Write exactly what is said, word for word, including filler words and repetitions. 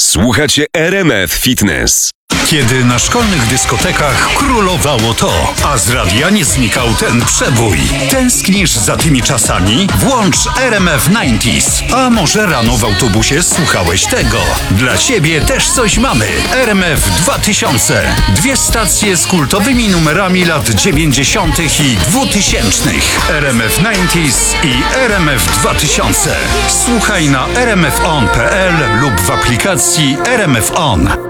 Słuchacie R M F Fitness. Kiedy na szkolnych dyskotekach królowało to, a z radia nie znikał ten przebój. Tęsknisz za tymi czasami? Włącz R M F dziewięćdziesiąt. A może rano w autobusie słuchałeś tego? Dla ciebie też coś mamy. R M F dwa tysiące. Dwie stacje z kultowymi numerami lat dziewięćdziesiątych i dwutysięcznych. R M F dziewięćdziesiąt i R M F dwa tysiące. Słuchaj na r m f on kropka p l lub w aplikacji R M F On.